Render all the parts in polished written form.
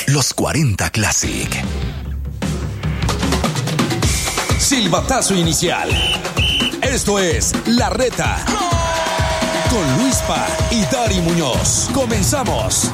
Los 40 Classic. Silbatazo inicial. Esto es La Reta. Con Luispa y Dari Muñoz. Comenzamos.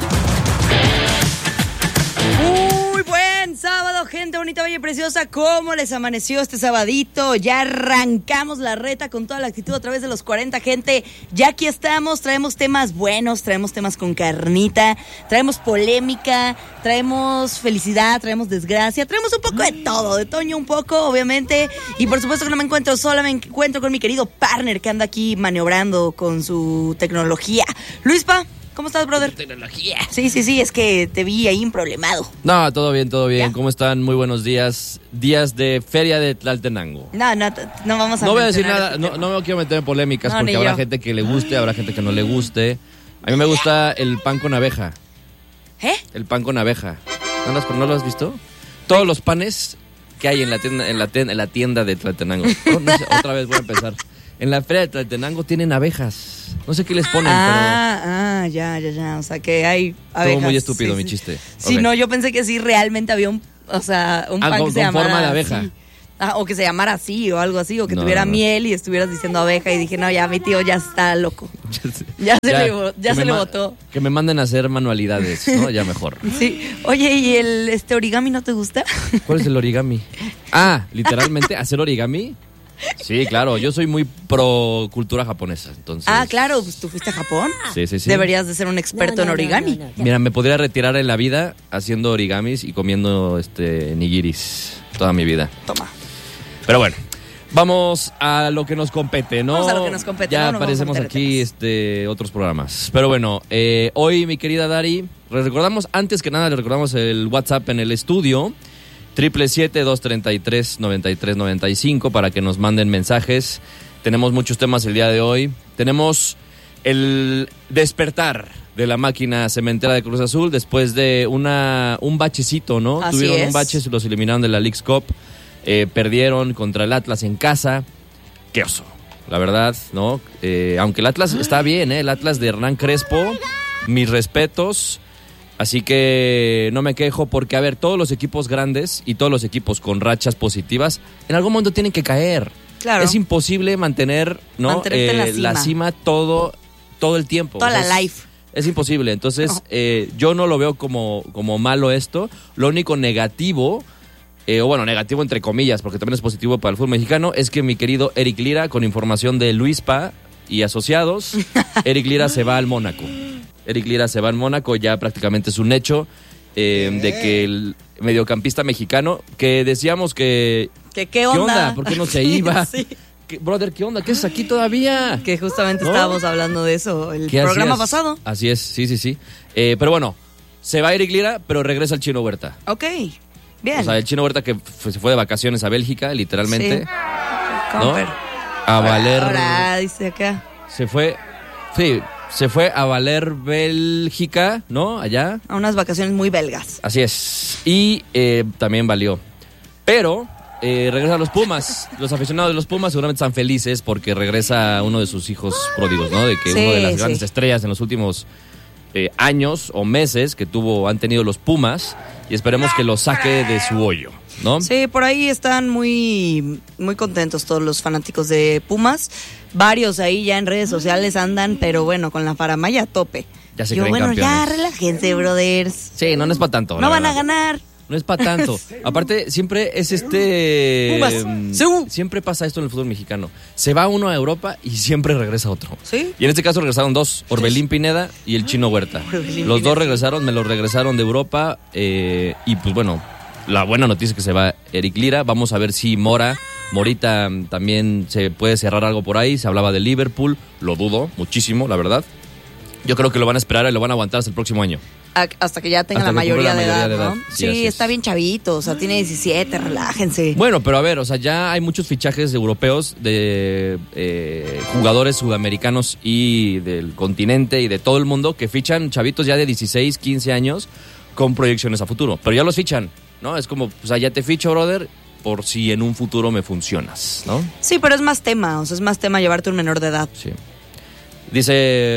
Muy buen sábado, gente bonita, bella y preciosa. ¿Cómo les amaneció este sabadito? Ya arrancamos La Reta con toda la actitud a través de los 40, gente. Ya aquí estamos, traemos temas buenos, traemos temas con carnita, traemos polémica, traemos felicidad, traemos desgracia, traemos un poco de todo, de Toño un poco, obviamente. Y por supuesto que no me encuentro sola, me encuentro con mi querido partner que anda aquí maniobrando con su tecnología. Luispa, ¿cómo estás, brother? Tecnología. Sí, es que te vi ahí problemado. No, todo bien. ¿Ya? ¿Cómo están? Muy buenos días. Días de Feria de Tlaltenango. No vamos a No voy a decir mencionar nada, este no me quiero meter en polémicas No, porque ni habrá yo. gente que le guste, habrá gente que no le guste. A mí me gusta el pan con abeja. ¿Eh? El pan con abeja. ¿No lo has visto? Todos los panes que hay en la tienda de Tlaltenango. No sé, otra vez voy a empezar. En la feria de Tlaltenango tienen abejas. No sé qué les ponen, Ya. O sea, que hay abejas. Todo muy estúpido Sí. mi chiste. Sí, Ok. no, yo pensé que sí realmente había un pan con que se llamara forma de abeja. así. O que se llamara así o algo así, o que No, tuviera no. miel y estuvieras diciendo abeja y dije, no, ya mi tío ya está loco. Ya se le botó. Que me manden a hacer manualidades, ¿no? Ya mejor. Sí. Oye, ¿y el origami no te gusta? ¿Cuál es el origami? Ah, literalmente, ¿hacer origami? Sí, claro, yo soy muy pro cultura japonesa, entonces... Claro, pues tú fuiste a Japón. Sí. Deberías de ser un experto en origami. Mira, me podría retirar en la vida haciendo origamis y comiendo nigiris toda mi vida. Toma. Pero bueno, vamos a lo que nos compete, ¿no? Vamos a lo que nos compete, Ya no nos vamos a aparecemos meter aquí otros programas. Pero bueno, hoy, mi querida Dari, antes que nada, le recordamos el WhatsApp en el estudio, 777-233-9395, para que nos manden mensajes. Tenemos muchos temas el día de hoy. Tenemos el despertar de la máquina cementera de Cruz Azul después de un bachecito, ¿no? Así Tuvieron es. un bache, los eliminaron de la Leagues Cup. Perdieron contra el Atlas en casa. Qué oso, la verdad, ¿no? Aunque el Atlas está bien, el Atlas de Hernán Crespo, mis respetos. Así que no me quejo porque, a ver, todos los equipos grandes y todos los equipos con rachas positivas, en algún momento tienen que caer. Claro. Es imposible mantenerte en la cima todo el tiempo. Toda O sea, la life. Es imposible. Entonces, yo no lo veo como malo esto. Lo único negativo, negativo entre comillas, porque también es positivo para el fútbol mexicano, es que mi querido Eric Lira, con información de Luispa y asociados, Eric Lira se va al Mónaco. Eric Lira se va al Mónaco, ya prácticamente es un hecho de que el mediocampista mexicano, que decíamos que... ¿Qué onda? ¿Por qué no se iba? Sí. Brother, ¿qué onda? ¿Qué es aquí todavía? Que justamente ¿No? estábamos hablando de eso el ¿Qué programa hacías? pasado. Así es, sí. Pero bueno, se va Eric Lira, pero regresa el Chino Huerta. Ok, bien. O sea, el Chino Huerta que se fue de vacaciones a Bélgica, literalmente. Sí. ¿No? Comper. A valer... Ahora, dice acá. Se fue a valer Bélgica, ¿no? Allá. A unas vacaciones muy belgas. Así es. Y también valió. Pero regresa a los Pumas. Los aficionados de los Pumas seguramente están felices porque regresa uno de sus hijos pródigos, ¿no? De que Sí, uno de las sí. grandes estrellas en los últimos años o meses que han tenido los Pumas, y esperemos que lo saque de su hoyo, ¿no? Sí, por ahí están muy, muy contentos todos los fanáticos de Pumas. Varios ahí ya en redes sociales andan, pero bueno, con la faramaya a tope. Ya se Yo, creen bueno, ya campeones. relájense, brothers. Sí, no es para tanto. No la van a verdad. ganar. No es para tanto. Aparte, siempre es Pumas. siempre pasa esto en el fútbol mexicano. Se va uno a Europa y siempre regresa otro. ¿Sí? Y en este caso regresaron dos, Orbelín Pineda y el Chino Huerta. Orbelín Los dos Pineda. regresaron, me los regresaron de Europa. Y pues bueno, la buena noticia es que se va Eric Lira. Vamos a ver si Morita también se puede cerrar algo por ahí. Se hablaba de Liverpool, lo dudo muchísimo, la verdad. Yo creo que lo van a esperar y lo van a aguantar hasta el próximo año. Hasta que ya tenga Hasta la que cumpla mayoría, la de mayoría edad, de ¿no? edad. Sí, Sí, así está es. bien chavito, o sea, tiene 17, relájense. Bueno, pero a ver, o sea, ya hay muchos fichajes europeos de jugadores sudamericanos y del continente y de todo el mundo que fichan chavitos ya de 16, 15 años con proyecciones a futuro. Pero ya los fichan, ¿no? Es como, o sea, ya te ficho, brother, por si en un futuro me funcionas, ¿no? Sí, pero es más tema, o sea, es más tema llevarte un menor de edad. Sí. Dice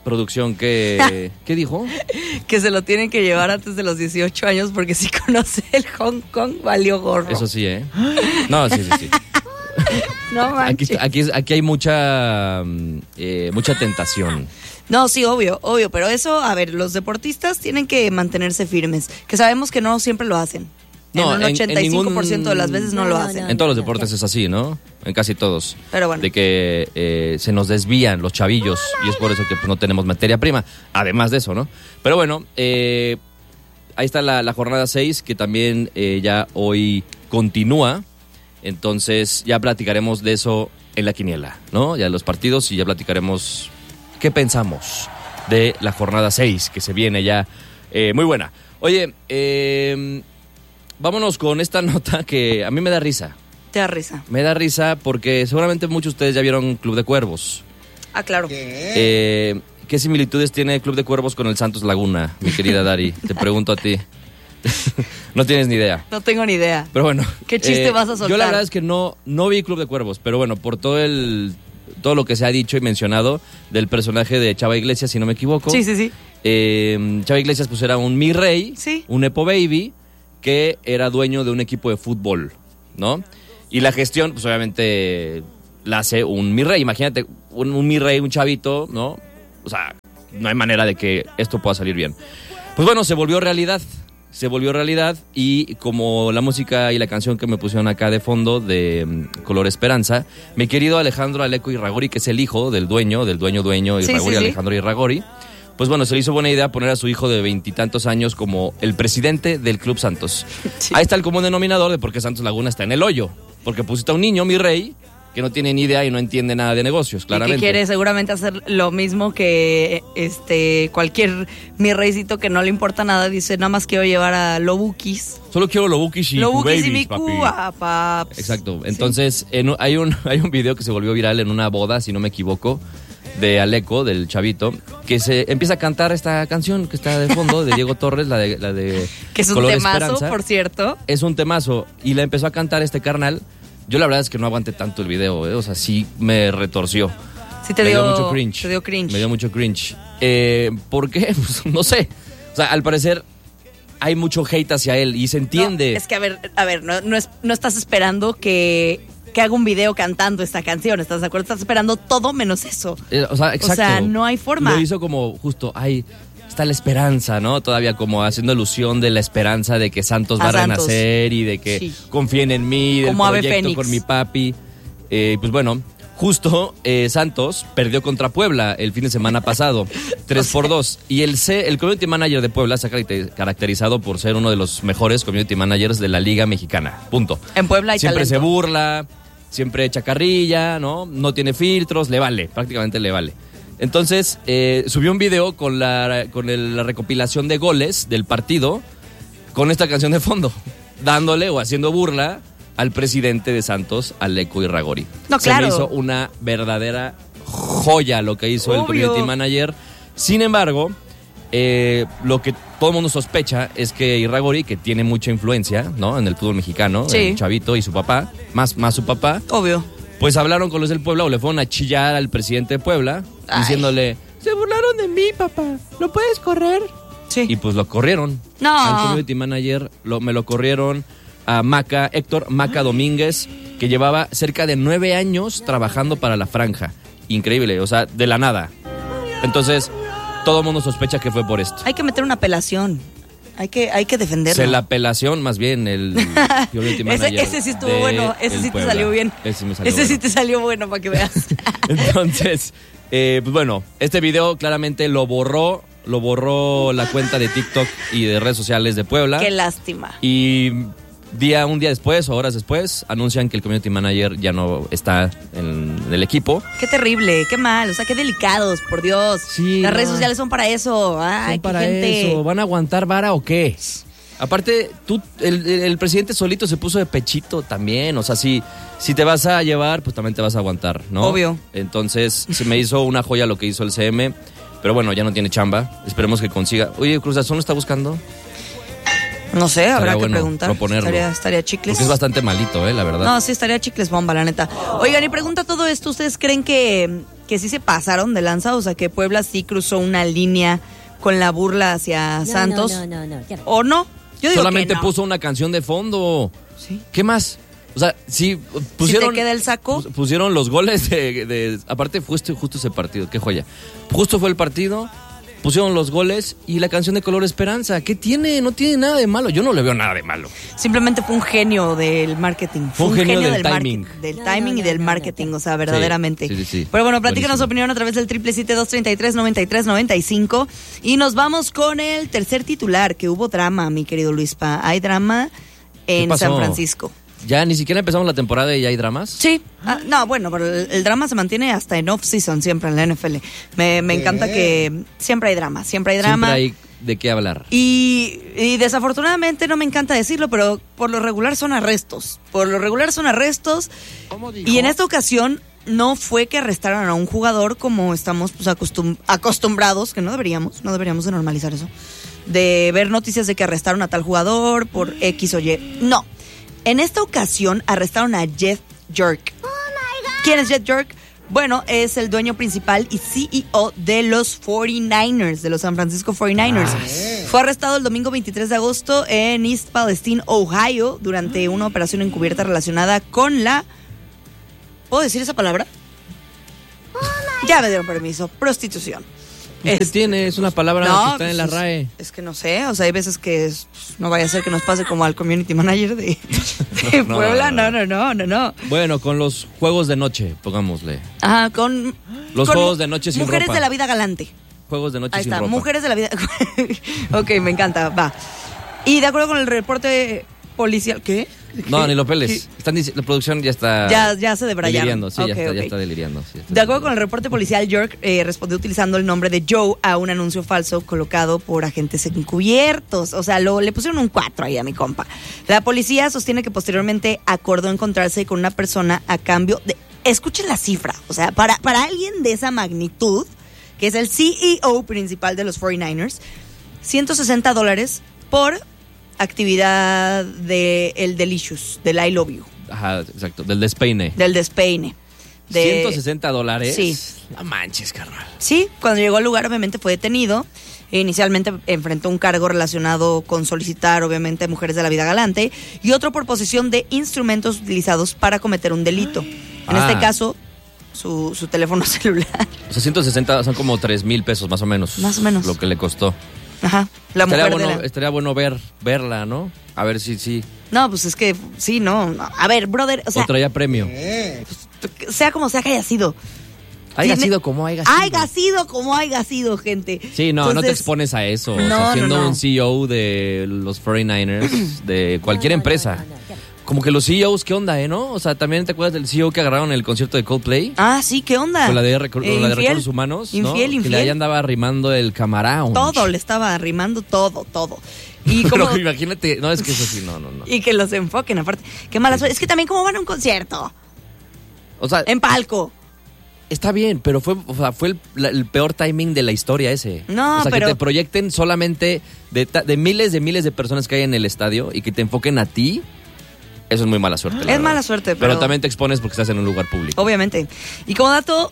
producción, ¿qué dijo? Que se lo tienen que llevar antes de los 18 años porque si conoce el Hong Kong, valió gorro. Eso sí, ¿eh? No, sí. No manches. Aquí hay mucha tentación. No, sí, obvio, pero eso, a ver, los deportistas tienen que mantenerse firmes, que sabemos que no siempre lo hacen. No, en un 85% de las veces no lo hacen. En todos los deportes es así, ¿no? En casi todos. Pero bueno. De que se nos desvían los chavillos y es por eso que pues, no tenemos materia prima. Además de eso, ¿no? Pero bueno, ahí está la jornada 6 que también ya hoy continúa. Entonces ya platicaremos de eso en la quiniela, ¿no? Ya los partidos y ya platicaremos qué pensamos de la jornada 6 que se viene ya muy buena. Oye, vámonos con esta nota que a mí me da risa. Te da risa. Me da risa porque seguramente muchos de ustedes ya vieron Club de Cuervos. Ah, claro. ¿Qué similitudes tiene Club de Cuervos con el Santos Laguna, mi querida Dari? Te pregunto a ti. No tienes ni idea. No tengo ni idea. Pero bueno. ¿Qué chiste vas a soltar? Yo la verdad es que no vi Club de Cuervos, pero bueno, por todo lo que se ha dicho y mencionado del personaje de Chava Iglesias, si no me equivoco. Sí. Chava Iglesias pues era un mi rey, sí, un Nepo Baby, que era dueño de un equipo de fútbol, ¿no? Y la gestión, pues obviamente la hace un mi rey. Imagínate, un mi rey, un chavito, ¿no? O sea, no hay manera de que esto pueda salir bien. Pues bueno, se volvió realidad y como la música y la canción que me pusieron acá de fondo de Color Esperanza, mi querido Alejandro Aleco Irragorri, que es el hijo del dueño Irragorri, Alejandro Irragorri, pues bueno, se le hizo buena idea poner a su hijo de 20 y tantos años como el presidente del Club Santos. Sí. Ahí está el común denominador de por qué Santos Laguna está en el hoyo, porque pusiste a un niño, mi rey, que no tiene ni idea y no entiende nada de negocios, claramente. Y que quiere seguramente hacer lo mismo que cualquier mi reycito que no le importa nada, dice, nada más quiero llevar a Lobukis. Solo quiero Lobukis y Lobukis y mi papi. Cuba, paps. Exacto. Entonces, sí. Hay un video que se volvió viral en una boda, si no me equivoco, de Aleco, del chavito, que se empieza a cantar esta canción que está de fondo, de Diego Torres, la de que es un Color temazo, Esperanza. por cierto. Es un temazo. Y la empezó a cantar este carnal. Yo la verdad es que no aguanté tanto el video, o sea, sí me retorció. Sí me dio mucho cringe. Te dio cringe. Me dio mucho cringe. ¿Por qué? Pues, no sé. O sea, al parecer hay mucho hate hacia él y se entiende. No, es que a ver, no estás esperando que haga un video cantando esta canción, ¿estás de acuerdo? Estás esperando todo menos eso. O sea, exacto. O sea, no hay forma. Lo hizo como justo, está la esperanza, ¿no? Todavía como haciendo alusión de la esperanza de que Santos va a renacer y de que confíen en mí, del como proyecto con mi papi. Pues bueno, justo Santos perdió contra Puebla el fin de semana pasado, 3-2. Y el community manager de Puebla se ha caracterizado por ser uno de los mejores community managers de la Liga Mexicana. Punto. En Puebla hay siempre talento. Se burla, siempre echa carrilla, ¿no? No tiene filtros, prácticamente le vale. Entonces, subió un video con la recopilación de goles del partido con esta canción de fondo, dándole o haciendo burla al presidente de Santos, Aleco Irragorri. No, claro. Se me hizo una verdadera joya lo que hizo el community manager. Sin embargo, lo que todo el mundo sospecha es que Irragorri, que tiene mucha influencia, ¿no? En el fútbol mexicano, sí. El chavito y su papá, más su papá. Obvio. Pues hablaron con los del Puebla o le fueron a chillar al presidente de Puebla, diciéndole, se burlaron de mí, papá, ¿lo puedes correr? Sí. Y pues lo corrieron. No. Al community manager me lo corrieron a Héctor Maca Domínguez, que llevaba cerca de 9 años trabajando para la franja. Increíble, o sea, de la nada. Entonces, todo el mundo sospecha que fue por esto. Hay que meter una apelación. Hay que defenderlo. La apelación, más bien, el community manager. Ese sí estuvo bueno, ese sí te salió bien. Ese sí te salió bueno, para que veas. Entonces, pues bueno, este video claramente lo borró la cuenta de TikTok y de redes sociales de Puebla. Qué lástima. Y un día después o horas después anuncian que el community manager ya no está en el equipo. Qué terrible, qué mal, o sea, qué delicados, por Dios. Sí, las redes sociales son para eso. Ay, son para gente. eso. ¿Van a aguantar vara o qué? Aparte, el presidente solito se puso de pechito también. O sea, si te vas a llevar, pues también te vas a aguantar, ¿no? Obvio. Entonces, se me hizo una joya lo que hizo el CM. Pero bueno, ya no tiene chamba. Esperemos que consiga. Oye, Cruz Azul, ¿no está buscando? No sé, habrá que bueno preguntar. Estaría chicles. Porque es bastante malito, la verdad. No, sí, estaría chicles bomba, la neta. Oigan, y pregunta todo esto, ¿ustedes creen que que sí se pasaron de lanza, o sea, que Puebla sí cruzó una línea con la burla hacia Santos. No. ¿O no? Yo digo Solamente que no. puso una canción de fondo. Sí. ¿Qué más? O sea, sí, pusieron... Si te queda el saco. Pusieron los goles aparte fue justo ese partido, qué joya. Justo fue el partido, pusieron los goles y la canción de Color Esperanza. ¿Qué tiene? No tiene nada de malo. Yo no le veo nada de malo. Simplemente fue un genio del marketing. Fue un genio del timing. Del timing y del marketing, o sea, verdaderamente. Sí. Pero bueno, platícanos Buenísimo. su opinión a través del 777-233-9395. Y nos vamos con el tercer titular, que hubo drama, mi querido Luispa. Hay drama en pasó? San Francisco. Ya ni siquiera empezamos la temporada y ya hay dramas. Sí, no, bueno, pero el drama se mantiene hasta en off-season siempre en la NFL. Me encanta que siempre hay drama. Siempre hay de qué hablar. Y desafortunadamente no me encanta decirlo, pero por lo regular son arrestos. Y en esta ocasión no fue que arrestaran a un jugador como estamos pues, acostumbrados, que no deberíamos de normalizar eso, de ver noticias de que arrestaron a tal jugador por X o Y. No. En esta ocasión arrestaron a Jeff Jerk. ¿Quién es Jeff Jerk? Bueno, es el dueño principal y CEO de los 49ers, de los San Francisco 49ers. Fue arrestado el domingo 23 de agosto en East Palestine, Ohio, durante una operación encubierta relacionada con la... ¿Puedo decir esa palabra? Ya me dieron permiso. Prostitución. ¿Qué tiene? Es una palabra que está en la RAE. Es que no sé, o sea, hay veces que no vaya a ser que nos pase como al community manager de Puebla. No. Bueno, con los juegos de noche, pongámosle. Ajá, con juegos de noche sin mujeres ropa. de la vida galante. Juegos de noche Ahí sin está, ropa. mujeres de la vida. Ok, me encanta, va. Y de acuerdo con el reporte policial, ¿qué? No, ni lo peles. La producción ya está... Ya se debrayaron. Deliriando, sí, Okay, ya ok. está deliriando. Sí, De acuerdo con el reporte policial, York respondió utilizando el nombre de Joe a un anuncio falso colocado por agentes encubiertos. O sea, le pusieron un 4 ahí a mi compa. La policía sostiene que posteriormente acordó encontrarse con una persona a cambio de... Escuchen la cifra. O sea, para alguien de esa magnitud, que es el CEO principal de los 49ers, $160 por actividad del Delicious, del I Love You. Ajá, exacto, del despeine. Del despeine. $160. Sí. No manches, carnal. Sí, cuando llegó al lugar obviamente fue detenido. Inicialmente enfrentó un cargo relacionado con solicitar obviamente a mujeres de la vida galante y otro por posesión de instrumentos utilizados para cometer un delito. En este caso, su teléfono celular. O sea, 160 son como 3,000 pesos más o menos. Más o menos. Lo que le costó. Ajá, la Estaría mujer bueno, de estaría bueno verla, ¿no? A ver si sí. No, pues es que sí, no. A ver, brother, o sea, O traía premio. sea como sea que haya sido. Haya sido como haya sido. Haya sido como haya sido, gente. Sí, no te Entonces, expones a eso. O No, sea, siendo no. un CEO de los 49ers, de cualquier empresa. Como que los CEOs, ¿qué onda, no? O sea, ¿también te acuerdas del CEO que agarraron en el concierto de Coldplay? Ah, sí, ¿qué onda? Con la de Recursos Humanos, ¿no? Infiel. Que ahí andaba arrimando el camarón. Todo, le estaba arrimando todo. Y como... Pero imagínate, no, es que eso sí, no. Y que los enfoquen, aparte. Qué mala suerte. Es que también, ¿cómo van a un concierto? O sea, En palco. está bien, pero fue el peor timing de la historia ese. No, o sea, pero... que te proyecten solamente de miles de personas que hay en el estadio y que te enfoquen a ti. Eso es muy mala suerte. Es mala suerte, pero... también te expones porque estás en un lugar público. Obviamente. Y como dato,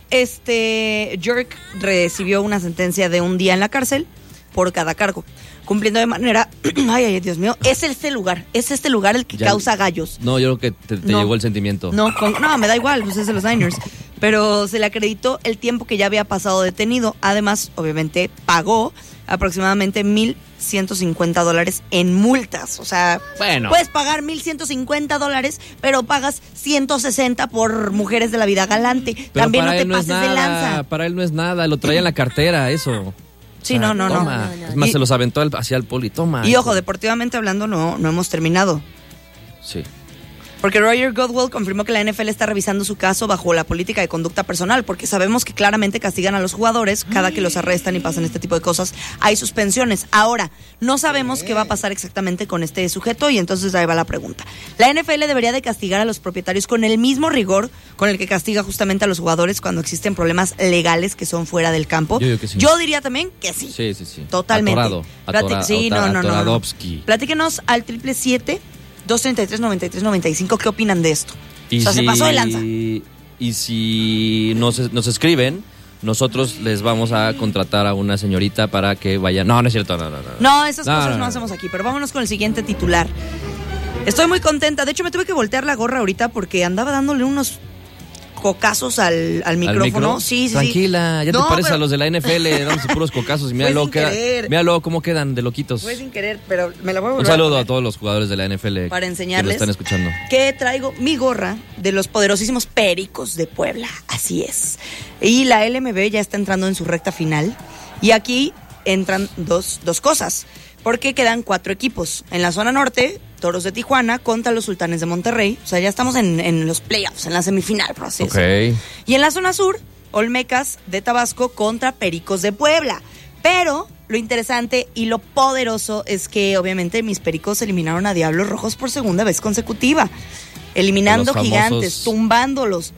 Jerk recibió una sentencia de 1 día en la cárcel por cada cargo, cumpliendo de manera... ay, Dios mío. Es este lugar el que Ya- causa gallos. No, yo creo que te No. llegó el sentimiento. No, me da igual, pues es de los Niners. Pero se le acreditó el tiempo que ya había pasado detenido. Además, obviamente, pagó aproximadamente $1,150 en multas. O sea, Bueno. puedes pagar $1,150, pero pagas 160 por mujeres de la vida galante. Pero También no para te él no es pases de nada, lanza. para él no es nada, lo traía en la cartera, eso. Sí, O sea, no. toma. Es más, Y- se los aventó hacia el poli, toma. Y ojo, deportivamente hablando, no hemos terminado. Sí. Porque Roger Goodell confirmó que la NFL está revisando su caso bajo la política de conducta personal, porque sabemos que claramente castigan a los jugadores cada que los arrestan y pasan este tipo de cosas. Hay suspensiones. Ahora, no sabemos qué va a pasar exactamente con este sujeto y entonces ahí va la pregunta. La NFL debería de castigar a los propietarios con el mismo rigor con el que castiga justamente a los jugadores cuando existen problemas legales que son fuera del campo. Yo digo que sí. Yo diría también que sí. Sí. Totalmente. Sí, no. Atoradovsky. Platíquenos al 777-233-9395. ¿Qué opinan de esto? Y o sea, se si- pasó de lanza. y si nos escriben, nosotros les vamos a contratar a una señorita para que vaya. No, no es cierto, no. No, esas cosas no hacemos aquí, pero vámonos con el siguiente titular. Estoy muy contenta, de hecho me tuve que voltear la gorra ahorita porque andaba dándole unos cocazos al micrófono. Sí. Tranquila, ya te pareces a los de la NFL dándose puros cocazos y míralo cómo quedan de loquitos. Fue sin querer, pero me la voy a volver Un saludo a todos los jugadores de la NFL para enseñarles que lo están escuchando. Que traigo mi gorra de los poderosísimos Pericos de Puebla, así es. Y la LMB ya está entrando en su recta final y aquí entran dos cosas, porque quedan 4 equipos. En la zona norte, Toros de Tijuana contra los Sultanes de Monterrey. O sea, ya estamos en los playoffs, en la semifinal, por así decirlo. Y en la zona sur, Olmecas de Tabasco contra Pericos de Puebla. Pero lo interesante y lo poderoso es que, obviamente, mis Pericos eliminaron a Diablos Rojos por segunda vez consecutiva. Eliminando gigantes, tumbándolos.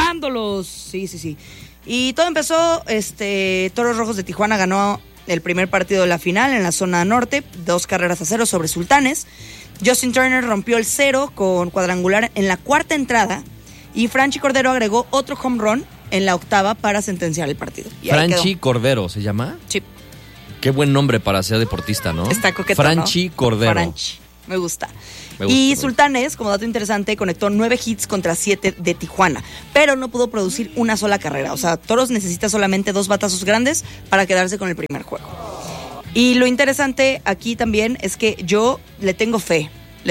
Sí. Y todo empezó, Toros Rojos de Tijuana ganó el primer partido de la final en la zona norte, 2-0 sobre Sultanes. Justin Turner rompió el 0 con cuadrangular en la cuarta entrada y Franchi Cordero agregó otro home run en la octava para sentenciar el partido. Franchi Cordero, ¿se llama? Sí. Qué buen nombre para ser deportista, ¿no? Está coqueto, Franchi Cordero. Franchi, me gusta. Y Sultanes, como dato interesante, conectó 9 hits contra 7 de Tijuana, pero no pudo producir una sola carrera. O sea, Toros necesita solamente 2 batazos grandes para quedarse con el primer juego. Y lo interesante aquí también es que yo le tengo fe,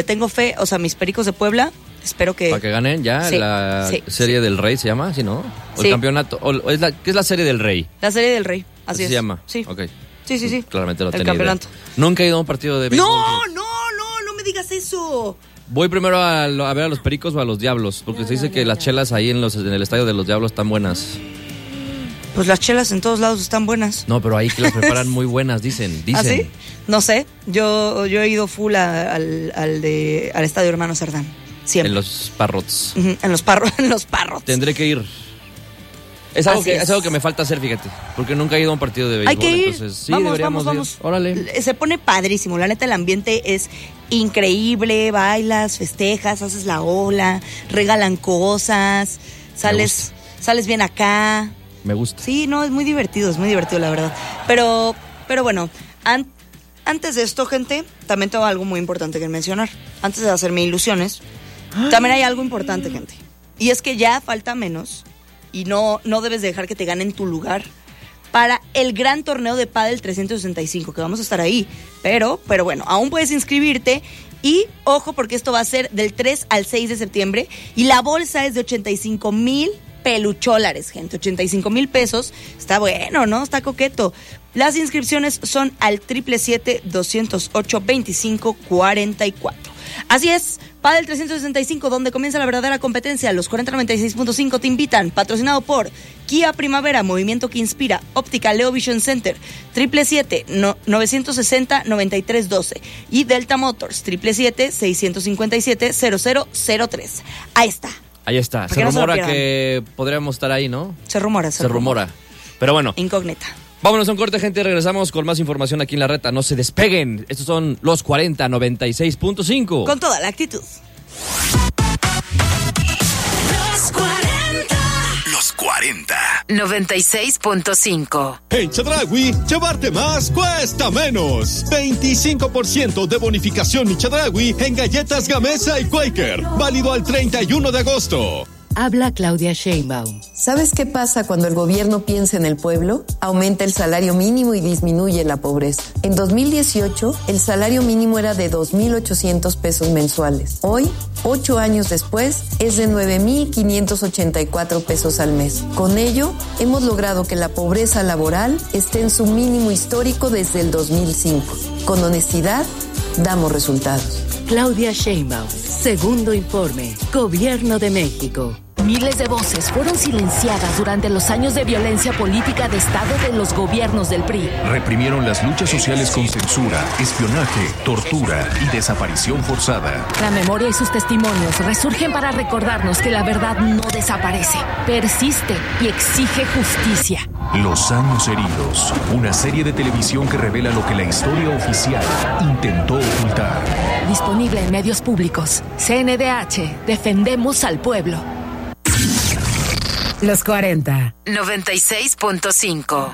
o sea, mis Pericos de Puebla, espero que... Para que ganen ya Serie del Rey, ¿se llama? ¿Sí, no? ¿O el campeonato? ¿Qué es la Serie del Rey? La Serie del Rey, así es. ¿Se llama? Sí. Ok. Sí. Claramente lo tenía. El campeonato. Nunca he ido a un partido de béisbol. No me digas eso. Voy primero a ver a los Pericos o a los Diablos, porque se dice que las chelas ahí en el estadio de los Diablos están buenas. Pues las chelas en todos lados están buenas. No, pero ahí que las preparan muy buenas, dicen. ¿Ah, sí? No sé, yo he ido full al estadio Hermano Cerdán, siempre. En los Parrots. En los Parrots. Tendré que ir. Es algo que me falta hacer, fíjate, porque nunca he ido a un partido de béisbol. Hay que ir. Entonces, sí, vamos. Ir. Órale. Se pone padrísimo, la neta el ambiente es increíble, bailas, festejas, haces la ola, regalan cosas, sales bien acá. Me gusta. Sí, no, es muy divertido la verdad. Pero bueno, antes de esto, gente, también tengo algo muy importante que mencionar. Antes de hacerme ilusiones, también hay algo importante, gente. Y es que ya falta menos y no debes dejar que te ganen tu lugar para el gran torneo de pádel 365, que vamos a estar ahí. Pero bueno, aún puedes inscribirte. Y ojo, porque esto va a ser del 3 al 6 de septiembre y la bolsa es de 85,000 pelucholares, gente, 85,000 pesos. Está bueno, ¿no? Está coqueto. Las inscripciones son al 777-208-2544. Así es, Pádel 365, donde comienza la verdadera competencia. Los 4096.5 te invitan, patrocinado por Kia Primavera, Movimiento que Inspira, Óptica Leo Vision Center, 777-960-9312 y Delta Motors, 777-657-0003. Ahí está. Se rumora que podríamos estar ahí, ¿no? Se rumora. Pero bueno. Incógnita. Vámonos a un corte, gente. Regresamos con más información aquí en La Reta. No se despeguen. Estos son los 4096.5. Con toda la actitud. Los 40. 96.5. En Chedraui, llevarte más cuesta menos. 25% de bonificación y Chedraui en galletas Gamesa y Quaker. Válido al 31 de agosto. Habla Claudia Sheinbaum. ¿Sabes qué pasa cuando el gobierno piensa en el pueblo? Aumenta el salario mínimo y disminuye la pobreza. En 2018, el salario mínimo era de 2,800 pesos mensuales. Hoy, 8 años después, es de 9,584 pesos al mes. Con ello, hemos logrado que la pobreza laboral esté en su mínimo histórico desde el 2005. Con honestidad, damos resultados. Claudia Sheinbaum, segundo informe, Gobierno de México. Miles de voces fueron silenciadas durante los años de violencia política de Estado de los gobiernos del PRI. Reprimieron las luchas sociales con censura, espionaje, tortura y desaparición forzada. La memoria y sus testimonios resurgen para recordarnos que la verdad no desaparece, persiste y exige justicia. Los años heridos, una serie de televisión que revela lo que la historia oficial intentó ocultar. Disponible en medios públicos. CNDH, defendemos al pueblo. Los 40. 96.5.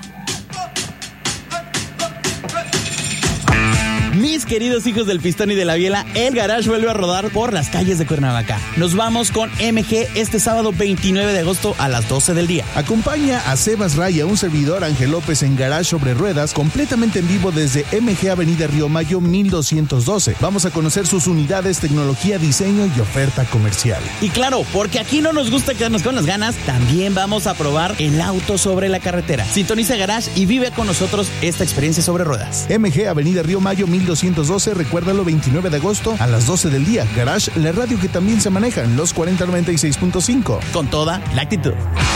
Mis queridos hijos del pistón y de la biela, el Garage vuelve a rodar por las calles de Cuernavaca. Nos vamos con MG este sábado 29 de agosto a las 12 del día. Acompaña a Sebas Raya, un servidor Ángel López en Garage sobre ruedas, completamente en vivo desde MG Avenida Río Mayo 1212. Vamos a conocer sus unidades, tecnología, diseño y oferta comercial. Y claro, porque aquí no nos gusta quedarnos con las ganas, también vamos a probar el auto sobre la carretera. Sintoniza Garage y vive con nosotros esta experiencia sobre ruedas. MG Avenida Río Mayo 1212, recuérdalo, 29 de agosto a las 12 del día. Garage, la radio que también se maneja en los 4096.5. Con toda la actitud.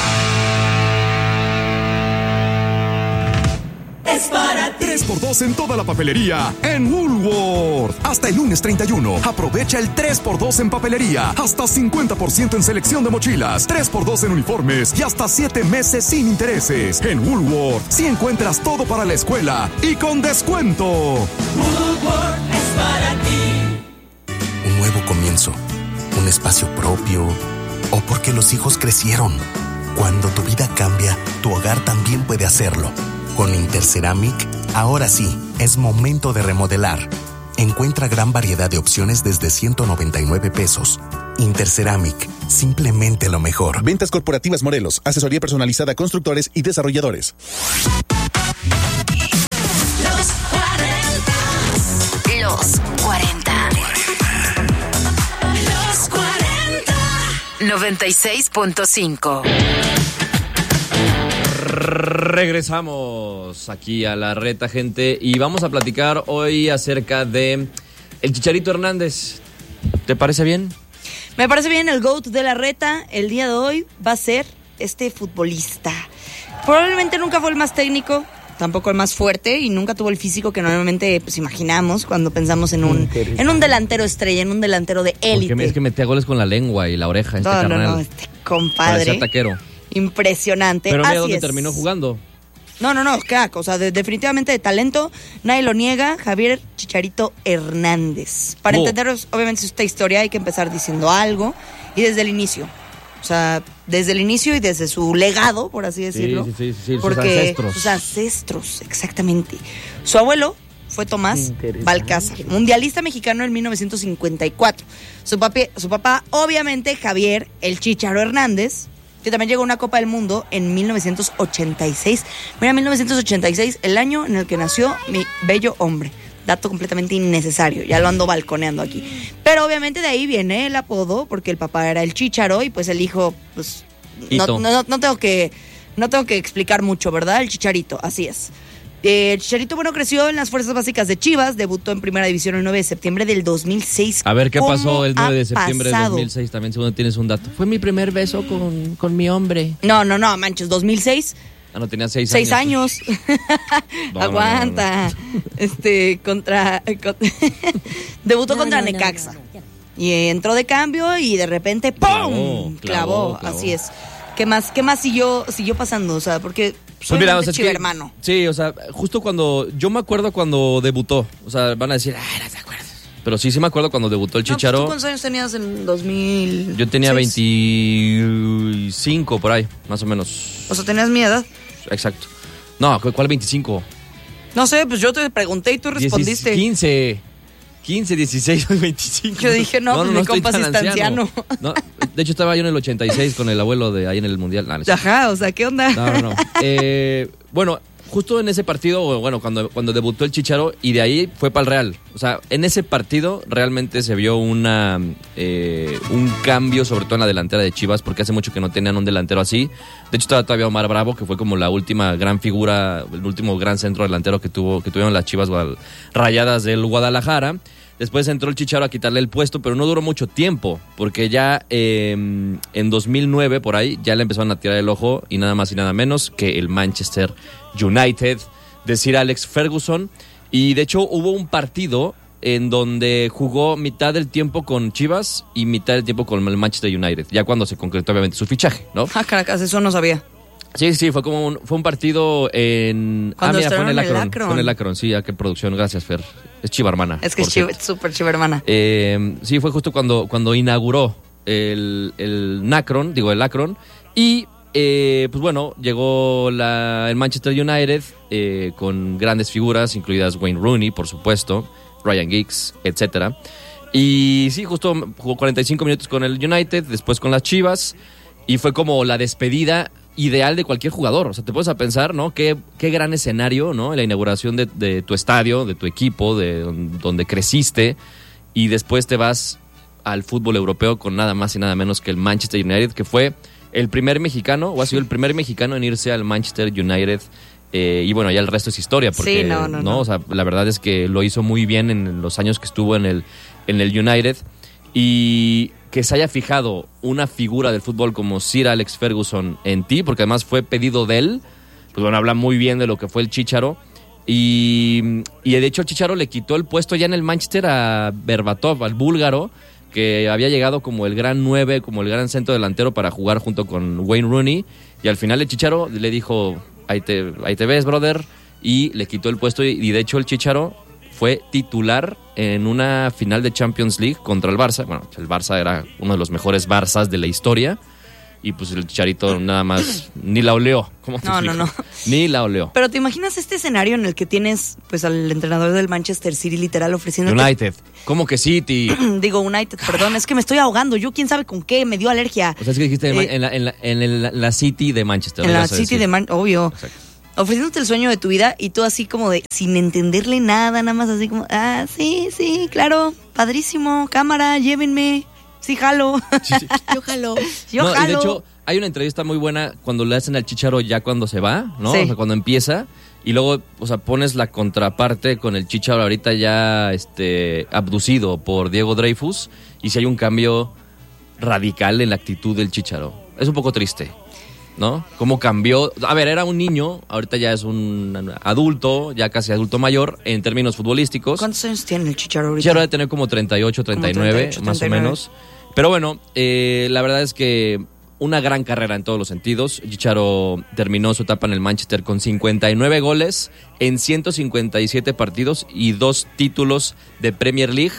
Es para ti. 3x2 en toda la papelería en Woolworth. Hasta el lunes 31. Aprovecha el 3x2 en papelería. Hasta 50% en selección de mochilas. 3x2 en uniformes. Y hasta 7 meses sin intereses. En Woolworth, si encuentras todo para la escuela y con descuento. Woolworth es para ti. Un nuevo comienzo. Un espacio propio. O porque los hijos crecieron. Cuando tu vida cambia, tu hogar también puede hacerlo. Con Interceramic, ahora sí, es momento de remodelar. Encuentra gran variedad de opciones desde 199 pesos. Interceramic, simplemente lo mejor. Ventas Corporativas Morelos, asesoría personalizada a constructores y desarrolladores. Los 40. Los 40. Los 40. 96.5. Regresamos aquí a la reta, gente, y vamos a platicar hoy acerca de el Chicharito Hernández. ¿Te parece bien? Me parece bien. El GOAT de la reta el día de hoy va a ser este futbolista. Probablemente nunca fue el más técnico, tampoco el más fuerte, y nunca tuvo el físico que normalmente pues imaginamos cuando pensamos en un delantero estrella, en un delantero de élite. Porque es que metía goles con la lengua y la oreja, carnal. No, este compadre. Parecía taquero. Impresionante. Pero mira así dónde es. terminó jugando. No, crack. O sea, definitivamente de talento, nadie lo niega. Javier Chicharito Hernández. Para entender, obviamente, esta historia hay que empezar diciendo algo. Y desde el inicio. O sea, desde el inicio y desde su legado, por así decirlo. Sí, porque sus ancestros, exactamente. Su abuelo fue Tomás Balcázar, mundialista mexicano en 1954. Su papá, obviamente, Javier El Chicharo Hernández, que también llegó a una Copa del Mundo en 1986. Mira, 1986, el año en el que nació mi bello hombre. Dato completamente innecesario, ya lo ando balconeando aquí. Pero obviamente de ahí viene el apodo, porque el papá era el Chicharo y pues el hijo, pues no tengo que explicar mucho, ¿verdad? El Chicharito, así es. Chicharito, creció en las fuerzas básicas de Chivas, debutó en Primera División el 9 de septiembre del 2006. A ver, ¿qué pasó el 9 de septiembre del 2006? También según tienes un dato. Fue mi primer beso con mi hombre. No, manches, 2006. Ah, no, tenía 6 años. Aguanta. Debutó contra Necaxa. Y entró de cambio y de repente ¡pum! Clavó. Así es. ¿Qué más siguió pasando? O sea, porque soy chivermano. Sí, o sea, justo cuando... Yo me acuerdo cuando debutó. O sea, van a decir, no te acuerdas. Pero sí me acuerdo cuando debutó el Chicharo. ¿Tú cuántos años tenías en 2000? Yo tenía 25 por ahí, más o menos. O sea, ¿tenías mi edad? Exacto. No, ¿cuál 25? No sé, pues yo te pregunté y tú respondiste. 15, 16, 25. Yo dije, no, mi compa sí está anciano. No, de hecho, estaba yo en el 86 con el abuelo de ahí en el Mundial. Ajá, o sea, ¿qué onda? No. Bueno, justo en ese partido, cuando debutó el Chicharo, y de ahí fue para el Real. O sea, en ese partido realmente se vio un cambio, sobre todo en la delantera de Chivas, porque hace mucho que no tenían un delantero así. De hecho, estaba todavía Omar Bravo, que fue como la última gran figura, el último gran centro delantero que tuvieron las Chivas Rayadas del Guadalajara. Después entró el Chicharo a quitarle el puesto, pero no duró mucho tiempo, porque ya en 2009, por ahí, ya le empezaron a tirar el ojo, y nada más y nada menos que el Manchester United de Sir Alex Ferguson. Y de hecho hubo un partido en donde jugó mitad del tiempo con Chivas y mitad del tiempo con el Manchester United, ya cuando se concretó obviamente su fichaje, ¿no? Caracas, eso no sabía. Sí, fue un partido en... Cuando fue en el Akron. Akron. Con el Akron, sí, qué producción, gracias, Fer. Es chiva hermana. Es que es súper chiva hermana. Sí, fue justo cuando inauguró el Akron, y pues bueno, llegó el Manchester United con grandes figuras, incluidas Wayne Rooney, por supuesto, Ryan Giggs, etcétera. Y sí, justo jugó 45 minutos con el United, después con las Chivas, y fue como la despedida ideal de cualquier jugador. O sea, te puedes a pensar, ¿no? Qué gran escenario, ¿no? La inauguración de tu estadio, de tu equipo, de donde creciste, y después te vas al fútbol europeo con nada más y nada menos que el Manchester United, que fue el primer mexicano, o ha sido el primer mexicano en irse al Manchester United. Y bueno, ya el resto es historia, porque sí, no. O sea, la verdad es que lo hizo muy bien en los años que estuvo en el United, y que se haya fijado una figura del fútbol como Sir Alex Ferguson en ti, porque además fue pedido de él, pues bueno, habla muy bien de lo que fue el Chícharo, y de hecho el Chícharo le quitó el puesto ya en el Manchester a Berbatov, al búlgaro, que había llegado como el gran 9, como el gran centro delantero para jugar junto con Wayne Rooney, y al final el Chícharo le dijo, ahí te ves, brother, y le quitó el puesto, y de hecho el Chícharo fue titular en una final de Champions League contra el Barça. Bueno, el Barça era uno de los mejores Barças de la historia, y pues el Chicharito nada más ni la oleó. ¿Cómo te explico? No. Ni la oleó. Pero ¿te imaginas este escenario en el que tienes pues al entrenador del Manchester City literal ofreciendo United. ¿Cómo que City? Digo United, perdón, es que me estoy ahogando. Yo quién sabe con qué, me dio alergia. O sea, es que dijiste en la City de Manchester. En la City de Manchester, obvio. Exacto. Ofreciéndote el sueño de tu vida y tú así como de, sin entenderle nada, nada más así como, sí, claro, padrísimo, cámara, llévenme, sí jalo. Sí. Yo jalo. Y de hecho, hay una entrevista muy buena cuando le hacen al Chícharo ya cuando se va, ¿no? Sí. O sea, cuando empieza, y luego, o sea, pones la contraparte con el Chícharo ahorita ya abducido por Diego Dreyfus, y si hay un cambio radical en la actitud del Chícharo. Es un poco triste, ¿no? Cómo cambió. A ver, era un niño, ahorita ya es un adulto, ya casi adulto mayor en términos futbolísticos. ¿Cuántos años tiene el Chícharo ahorita? Chícharo debe tener como 38, 39, más o menos. Pero bueno, la verdad es que una gran carrera en todos los sentidos. Chícharo terminó su etapa en el Manchester con 59 goles en 157 partidos y 2 títulos de Premier League.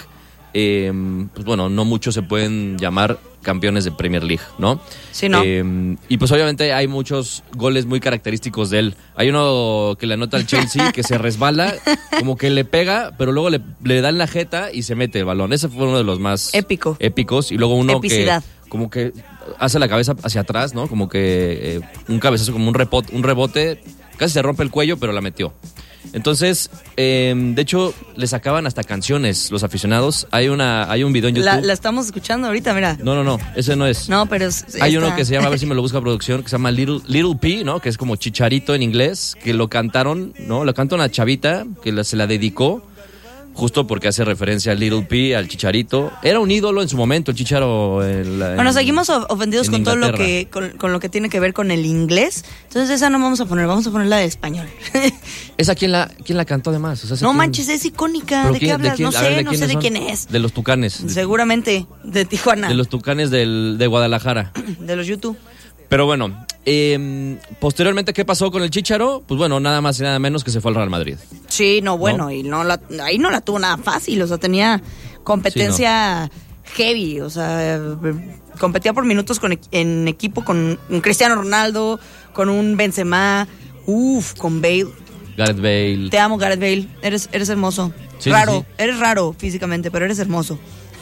Pues bueno, no muchos se pueden llamar campeones de Premier League, ¿no? Sí, ¿no? Y pues obviamente hay muchos goles muy característicos de él. Hay uno que le anota al Chelsea, que se resbala, como que le pega, pero luego le da en la jeta y se mete el balón. Ese fue uno de los más épicos. Y luego uno Epicidad. que como que hace la cabeza hacia atrás, ¿no? Como que un cabezazo, como un rebote, casi se rompe el cuello, pero la metió. Entonces, de hecho, le sacaban hasta canciones los aficionados. Hay un video en YouTube. La estamos escuchando ahorita, mira. No, ese no es. No, pero hay uno que se llama, a ver si me lo busca producción, que se llama Little P, ¿no? Que es como Chicharito en inglés, que lo cantaron, ¿no? Lo canta una chavita que se la dedicó, justo porque hace referencia al Little P, al Chicharito. Era un ídolo en su momento, el Chicharo. Bueno, seguimos ofendidos con todo lo que con lo que tiene que ver con el inglés. Entonces esa no vamos a poner la de español. ¿Esa quién la cantó además? O sea, manches, es icónica. ¿De qué hablas? No sé de quién es. De los Tucanes. Seguramente, de Tijuana. De los Tucanes de Guadalajara. De los YouTube. Pero bueno, posteriormente, ¿qué pasó con el Chícharo? Pues bueno, nada más y nada menos que se fue al Real Madrid. Sí, bueno, y ahí no la tuvo nada fácil, o sea, tenía competencia heavy, o sea, competía por minutos en equipo con un Cristiano Ronaldo, con un Benzema, con Bale. Gareth Bale. Te amo, Gareth Bale, eres hermoso. Sí, raro, sí. Eres raro físicamente, pero eres hermoso.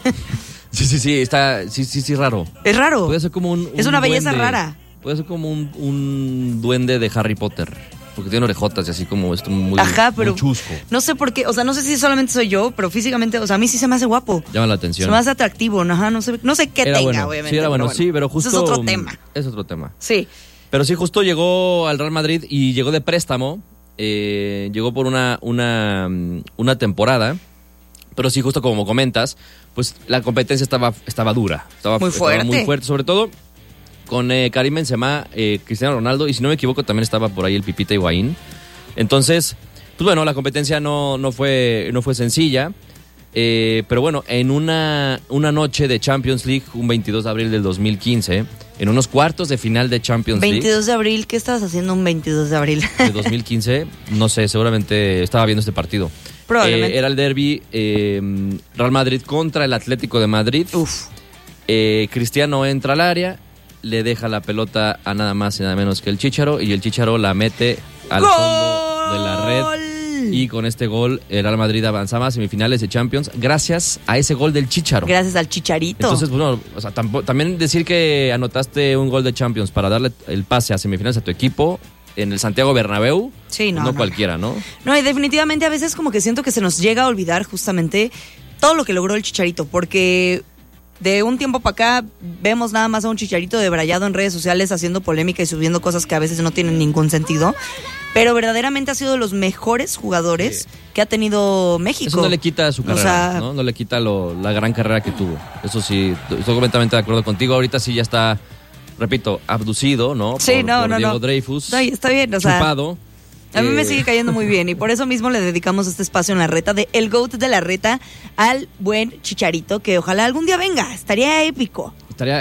Sí, está, sí, raro. Es raro. Puede ser como es una belleza duende. rara. Puede ser como un duende de Harry Potter, porque tiene orejotas y así como esto muy, pero muy chusco. No sé por qué, o sea, no sé si solamente soy yo, pero físicamente, o sea, a mí sí se me hace guapo. Llama la atención. Se me hace atractivo, no sé qué era tenga, bueno. obviamente. Sí, era bueno, sí, pero justo... Eso es otro tema. Es otro tema. Sí. Pero sí, justo llegó al Real Madrid y llegó de préstamo, llegó por una temporada, pero sí, justo como comentas, pues la competencia estaba dura. Estaba muy fuerte, sobre todo con Karim Benzema, Cristiano Ronaldo, y si no me equivoco también estaba por ahí el Pipita Higuaín. Entonces, pues bueno, la competencia no fue sencilla, pero bueno, en una noche de Champions League, un 22 de abril del 2015, en unos cuartos de final de Champions League. 22 de abril, ¿qué estabas haciendo un 22 de abril? De 2015, no sé, seguramente estaba viendo este partido. Probablemente. Era el derbi Real Madrid contra el Atlético de Madrid. Uf. Cristiano entra al área le deja la pelota a nada más y nada menos que el Chícharo, y el Chícharo la mete al fondo de la red. Y con este gol, el Real Madrid avanzaba a semifinales de Champions gracias a ese gol del Chícharo. Gracias al Chicharito. Entonces, bueno, o sea, también decir que anotaste un gol de Champions para darle el pase a semifinales a tu equipo en el Santiago Bernabéu, sí, no cualquiera, ¿no? No, y definitivamente a veces como que siento que se nos llega a olvidar justamente todo lo que logró el Chicharito, porque de un tiempo para acá vemos nada más a un Chicharito debrayado en redes sociales haciendo polémica y subiendo cosas que a veces no tienen ningún sentido, pero verdaderamente ha sido de los mejores jugadores que ha tenido México. Eso no le quita su carrera, ¿no? No le quita la gran carrera que tuvo. Eso sí, estoy completamente de acuerdo contigo. Ahorita sí ya está, repito, abducido, ¿no? Sí, por Diego Dreyfus. No, está bien, o sea, chupado. A mí me sigue cayendo muy bien y por eso mismo le dedicamos este espacio en la reta de El GOAT de la reta al buen Chicharito, que ojalá algún día venga, estaría épico.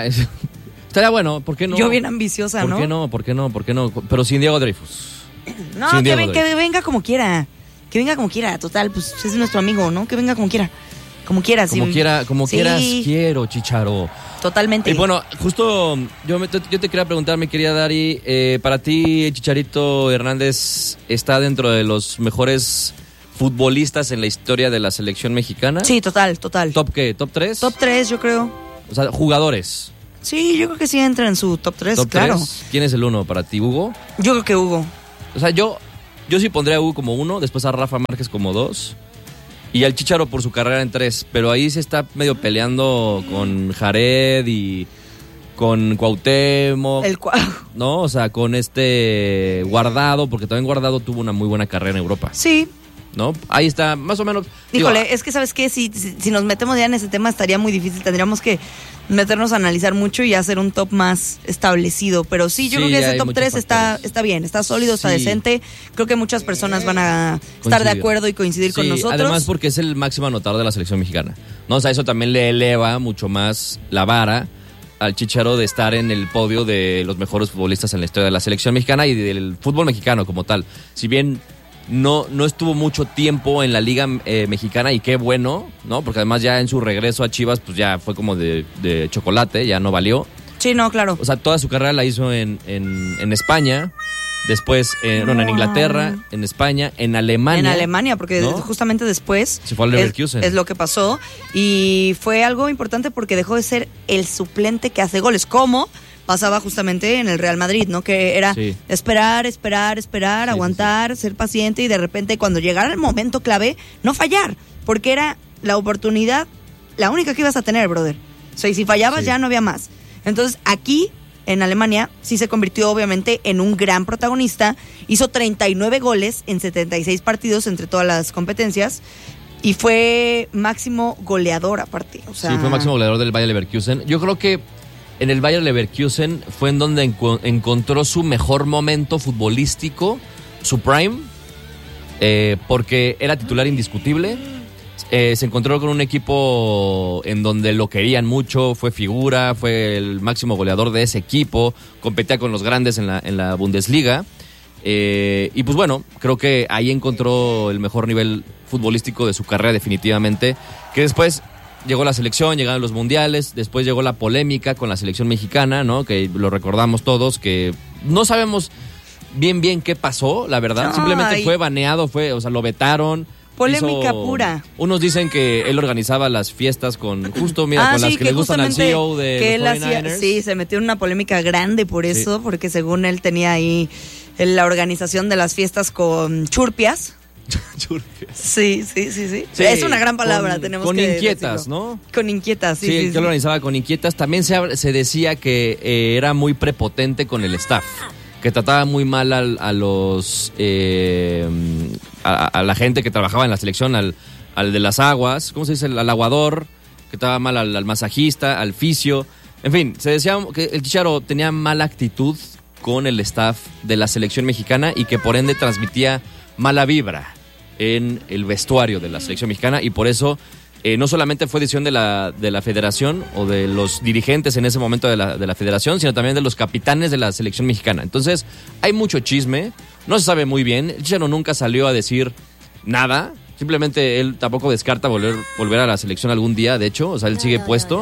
Estaría bueno, ¿por qué no? Yo bien ambiciosa, ¿no? ¿Por qué no? Pero sin Diego Dreyfus. No, que venga como quiera. Que venga como quiera, total, pues es nuestro amigo, ¿no? Que venga como quiera. Como quiera, sí. Como quieras, quiero, Chicharo. Totalmente. Y bueno, justo yo te quería preguntar, mi querida Dari, para ti Chicharito Hernández está dentro de los mejores futbolistas en la historia de la selección mexicana. Sí, total. ¿Top qué? ¿Top 3? Top 3, yo creo. O sea, jugadores. Sí, yo creo que sí entra en su top 3, claro. 3. ¿Quién es el 1 para ti, Hugo? Yo creo que Hugo. O sea, yo sí pondría a Hugo como 1, después a Rafa Márquez como 2. Y al Chícharo por su carrera en 3, pero ahí se está medio peleando con Jared y con Cuauhtémoc. ¿No? O sea, con Guardado, porque también Guardado tuvo una muy buena carrera en Europa. Sí. ¿No? Ahí está, más o menos. Híjole, es que ¿sabes qué? Si nos metemos ya en ese tema estaría muy difícil. Tendríamos que meternos a analizar mucho y hacer un top más establecido. Pero sí, yo creo que ese top 3 está bien, está sólido, está decente. Creo que muchas personas van a estar de acuerdo y coincidir con nosotros. Además porque es el máximo anotador de la selección mexicana, ¿no? O sea, eso también le eleva mucho más la vara al Chícharo de estar en el podio de los mejores futbolistas en la historia de la selección mexicana y del fútbol mexicano como tal. Si bien no estuvo mucho tiempo en la liga mexicana, y qué bueno, ¿no? Porque además ya en su regreso a Chivas, pues ya fue como de chocolate, ya no valió. Sí, no, claro. O sea, toda su carrera la hizo en España, después en Inglaterra, en España, en Alemania. En Alemania, porque justamente después se fue al Leverkusen. Es lo que pasó. Y fue algo importante porque dejó de ser el suplente que hace goles, como pasaba justamente en el Real Madrid, ¿no? Que era esperar, aguantar, ser paciente y de repente cuando llegara el momento clave, no fallar, porque era la oportunidad, la única que ibas a tener, brother. O sea, y si fallabas ya no había más. Entonces aquí, en Alemania, sí se convirtió obviamente en un gran protagonista, hizo 39 goles en 76 partidos entre todas las competencias y fue máximo goleador aparte. O sea, sí, fue máximo goleador del Bayer Leverkusen. Yo creo que en el Bayer Leverkusen fue en donde encontró su mejor momento futbolístico, su prime, porque era titular indiscutible. Se encontró con un equipo en donde lo querían mucho, fue figura, fue el máximo goleador de ese equipo, competía con los grandes en la Bundesliga. Y pues bueno, creo que ahí encontró el mejor nivel futbolístico de su carrera definitivamente, que después llegó la selección, llegaron los mundiales, después llegó la polémica con la selección mexicana, ¿no? Que lo recordamos todos, que no sabemos bien qué pasó, la verdad. Simplemente fue baneado, o sea, lo vetaron. Polémica pura. Unos dicen que él organizaba las fiestas con las que le gustan al CEO de los 49ers. Sí, se metió en una polémica grande por eso, porque según él tenía ahí la organización de las fiestas con churpias. Sí. Es una gran palabra, tenemos que decirlo. Con inquietas, ¿no? Con inquietas, sí. Sí, lo organizaba con inquietas. También se decía que era muy prepotente con el staff, que trataba muy mal a la gente que trabajaba en la selección, al de las aguas, ¿cómo se dice? Al aguador, que trataba mal al masajista, al fisio. En fin, se decía que el Chícharo tenía mala actitud con el staff de la selección mexicana y que por ende transmitía mala vibra en el vestuario de la selección mexicana, y por eso no solamente fue decisión de la federación o de los dirigentes en ese momento de la federación, sino también de los capitanes de la selección mexicana. Entonces hay mucho chisme, no se sabe muy bien. El Chícharo nunca salió a decir nada, simplemente él tampoco descarta volver a la selección algún día, de hecho, o sea, él sigue puesto.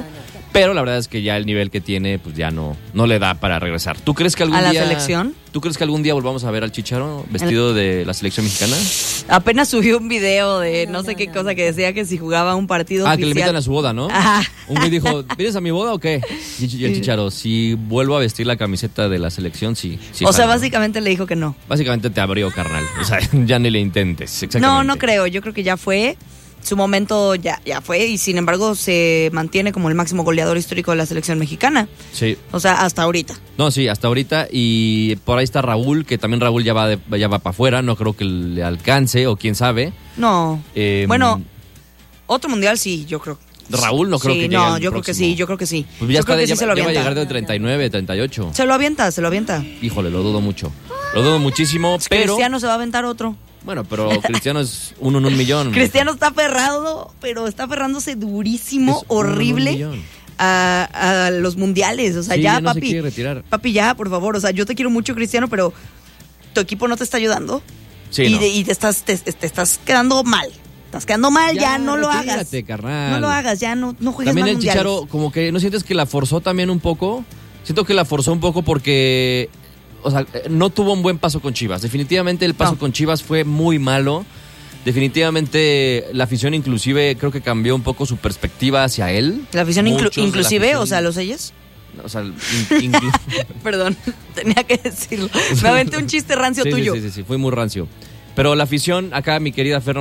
Pero la verdad es que ya el nivel que tiene, pues ya no le da para regresar. ¿Tú crees que algún ¿A día... la selección? ¿Tú crees que algún día volvamos a ver al Chicharo vestido de la selección mexicana? Apenas subió un video de no sé qué cosa que decía que si jugaba un partido oficial. Que le invitan a su boda, ¿no? Ajá. Un güey dijo, ¿vienes a mi boda o qué? Y el Chicharo, si vuelvo a vestir la camiseta de la selección, sí. O sea, básicamente le dijo que no. Básicamente te abrió, carnal. O sea, ya ni le intentes. Exactamente. No creo. Yo creo que ya fue. Su momento ya fue y sin embargo se mantiene como el máximo goleador histórico de la selección mexicana. Sí. O sea, hasta ahorita. No, sí, hasta ahorita. Y por ahí está Raúl, que también Raúl ya va para afuera. No creo que le alcance o quién sabe. No. Bueno, otro mundial sí, yo creo. Raúl no creo que llegue. No, yo creo que sí, Pues ya, yo creo que sí se lo ya va a avienta. llegar de 39, 38. Se lo avienta. Híjole, lo dudo mucho. Lo dudo muchísimo, pero... Cristiano se va a aventar otro. Bueno, pero Cristiano es uno en un millón. Cristiano está aferrado, pero está aferrándose durísimo, horrible a los mundiales. O sea, sí, ya, no papi. se quiere retirar. Papi, ya, por favor. O sea, yo te quiero mucho, Cristiano, pero tu equipo no te está ayudando. Sí, y te estás quedando mal. Estás quedando mal, ya no lo hagas. Carnal. No lo hagas, ya no juegues también más el mundiales. Chicharo, como que ¿no sientes que la forzó también un poco? Siento que la forzó un poco porque... O sea, no tuvo un buen paso con Chivas. Definitivamente el paso con Chivas fue muy malo. Definitivamente la afición inclusive creo que cambió un poco su perspectiva hacia él. ¿La afición inclusive? La afición, O sea, ¿los ellos? O sea, Perdón, tenía que decirlo. Me aventé un chiste rancio tuyo. Sí, fue muy rancio. Pero la afición, acá mi querida Fer